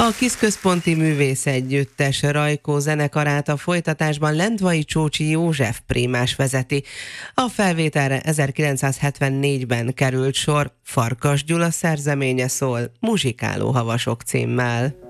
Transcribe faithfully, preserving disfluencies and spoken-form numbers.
A Kiszközponti Művész Együttes Rajkó zenekarát a folytatásban Lendvai Csócsi József prímás vezeti. A felvételre ezerkilencszázhetvennégyben került sor, Farkas Gyula szerzeménye szól, Muzsikáló havasok címmel.